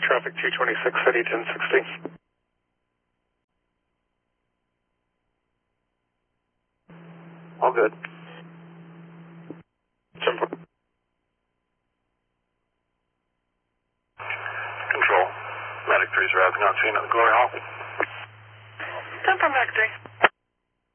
traffic 226 City 1060. All good. Simple. Control. Medic 3's wrapping on scene at the Glory Hall. 10 from Medic 3.